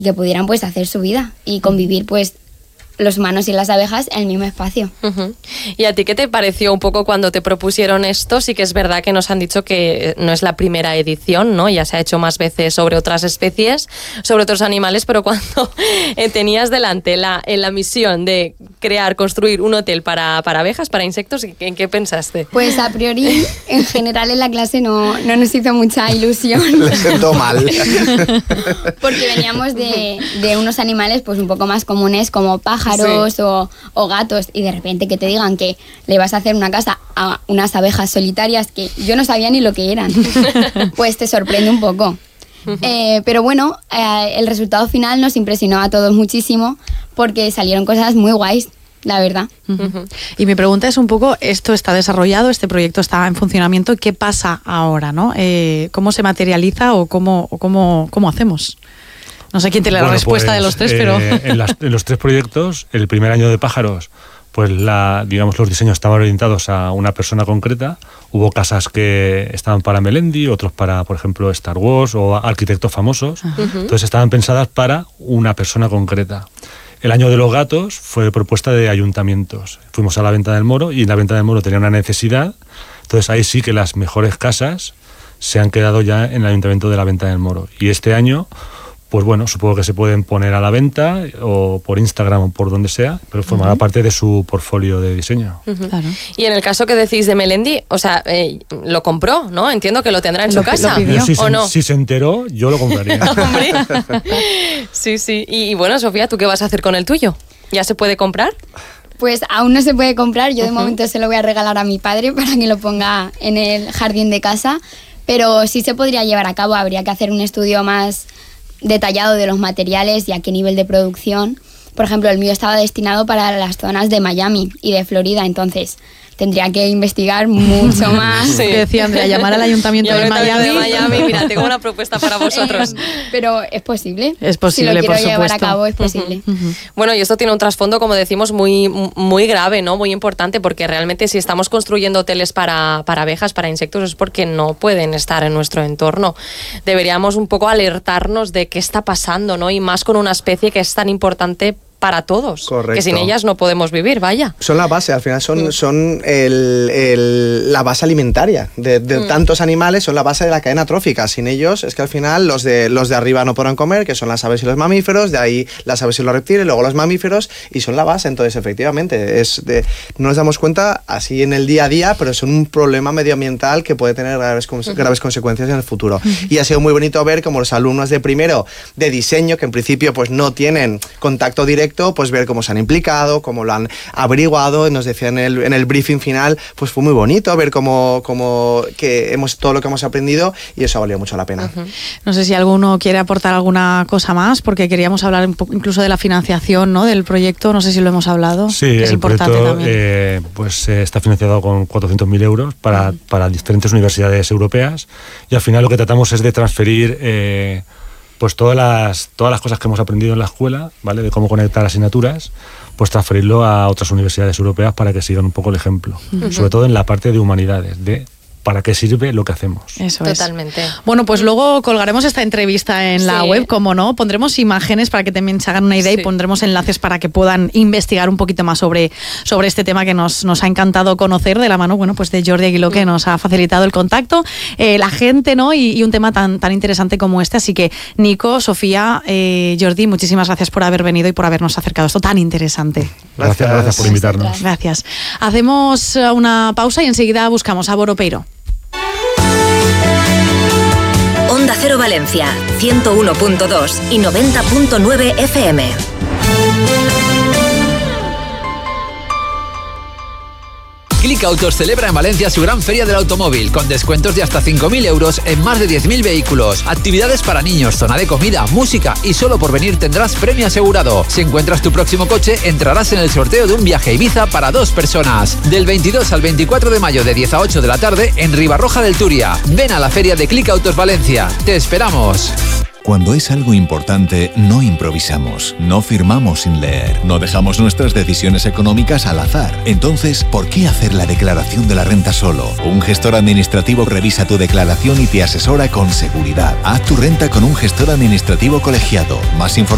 que pudieran pues hacer su vida y convivir pues los humanos y las abejas en el mismo espacio. Uh-huh. ¿Y a ti qué te pareció un poco cuando te propusieron esto? Sí que es verdad que nos han dicho que no es la primera edición, ¿no? Ya se ha hecho más veces sobre otras especies, sobre otros animales, pero cuando tenías delante la misión de construir un hotel para abejas, para insectos, ¿en qué pensaste? Pues a priori, en general en la clase no nos hizo mucha ilusión. Le sentó mal. Porque veníamos de unos animales pues un poco más comunes como pájaros, sí, o gatos, y de repente que te digan que le vas a hacer una casa a unas abejas solitarias que yo no sabía ni lo que eran, pues te sorprende un poco. Pero bueno, el resultado final nos impresionó a todos muchísimo porque salieron cosas muy guays, la verdad. Y mi pregunta es un poco, esto está desarrollado, este proyecto está en funcionamiento, ¿qué pasa ahora, ¿no? ¿Cómo se materializa o cómo hacemos? No sé quién tiene la respuesta de los tres, pero... En los tres proyectos, el primer año de pájaros, pues los diseños estaban orientados a una persona concreta. Hubo casas que estaban para Melendi, otros para, por ejemplo, Star Wars o arquitectos famosos. Uh-huh. Entonces estaban pensadas para una persona concreta. El año de los gatos fue propuesta de ayuntamientos. Fuimos a la Venta del Moro y en la Venta del Moro tenía una necesidad. Entonces ahí sí que las mejores casas se han quedado ya en el ayuntamiento de la Venta del Moro. Y este año... pues bueno, supongo que se pueden poner a la venta o por Instagram o por donde sea, pero formará parte de su portfolio de diseño. Uh-huh. Claro. Y en el caso que decís de Melendi, o sea, lo compró, ¿no? Entiendo que lo tendrá en su casa. ¿O no? Si se enteró, yo lo compraría. Hombre. Sí. Y bueno, Sofía, ¿tú qué vas a hacer con el tuyo? ¿Ya se puede comprar? Pues aún no se puede comprar. Yo de momento se lo voy a regalar a mi padre para que lo ponga en el jardín de casa, pero sí se podría llevar a cabo. Habría que hacer un estudio más detallado de los materiales y a qué nivel de producción. Por ejemplo, el mío estaba destinado para las zonas de Miami y de Florida, entonces tendría que investigar mucho más. Sí. Decía Andrea, llamar al ayuntamiento de Miami. Mira, tengo una propuesta para vosotros. Pero es posible. Es posible, si lo quiero por llevar supuesto. a cabo, es posible. Bueno, y esto tiene un trasfondo, como decimos, muy, muy grave, ¿no? Muy importante, porque realmente si estamos construyendo hoteles para abejas, para insectos, es porque no pueden estar en nuestro entorno. Deberíamos un poco alertarnos de qué está pasando, ¿no? Y más con una especie que es tan importante para todos. Correcto. Que sin ellas no podemos vivir, vaya. Son la base, al final son la base alimentaria de tantos animales, son la base de la cadena trófica. Sin ellos es que al final los de arriba no podrán comer, que son las aves y los mamíferos, de ahí las aves y los reptiles, luego los mamíferos, y son la base. Entonces, efectivamente, no nos damos cuenta así en el día a día, pero son un problema medioambiental que puede tener graves consecuencias en el futuro. Y ha sido muy bonito ver cómo los alumnos de primero de diseño, que en principio pues no tienen contacto directo, pues ver cómo se han implicado, cómo lo han averiguado. Nos decían en el briefing final, pues fue muy bonito ver cómo todo lo que hemos aprendido, y eso ha valido mucho la pena. Uh-huh. No sé si alguno quiere aportar alguna cosa más, porque queríamos hablar un poco incluso de la financiación, ¿no?, del proyecto. No sé si lo hemos hablado. Sí, que es importante también. Pues está financiado con 400.000 euros para diferentes universidades europeas, y al final lo que tratamos es de transferir pues todas las cosas que hemos aprendido en la escuela, ¿vale?, de cómo conectar asignaturas, pues transferirlo a otras universidades europeas para que sigan un poco el ejemplo, sobre todo en la parte de humanidades, de para qué sirve lo que hacemos. Eso totalmente. Bueno, pues luego colgaremos esta entrevista en la web, como no, pondremos imágenes para que también se hagan una idea y pondremos enlaces para que puedan investigar un poquito más sobre este tema que nos ha encantado conocer de la mano, bueno, pues de Jordi Aguiló, que nos ha facilitado el contacto, la gente, ¿no?, y un tema tan interesante como este. Así que Nico, Sofía, Jordi, muchísimas gracias por haber venido y por habernos acercado esto tan interesante. Gracias por invitarnos. Gracias. Hacemos una pausa y enseguida buscamos a Boropeiro. Onda Cero Valencia, 101.2 y 90.9 FM. ClickAutos celebra en Valencia su gran feria del automóvil, con descuentos de hasta 5.000 euros en más de 10.000 vehículos, actividades para niños, zona de comida, música, y solo por venir tendrás premio asegurado. Si encuentras tu próximo coche, entrarás en el sorteo de un viaje a Ibiza para 2 personas. Del 22 al 24 de mayo de 10 a 8 de la tarde en Ribarroja del Turia. Ven a la feria de ClickAutos Valencia. ¡Te esperamos! Cuando es algo importante, no improvisamos, no firmamos sin leer, no dejamos nuestras decisiones económicas al azar. Entonces, ¿por qué hacer la declaración de la renta solo? Un gestor administrativo revisa tu declaración y te asesora con seguridad. Haz tu renta con un gestor administrativo colegiado. Más información